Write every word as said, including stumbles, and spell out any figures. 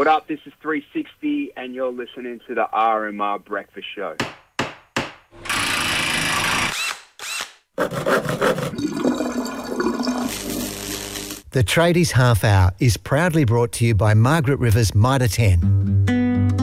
What up? This is three sixty, and you're listening to the R M R Breakfast Show. The Tradies Half Hour is proudly brought to you by Margaret River's Mitre ten.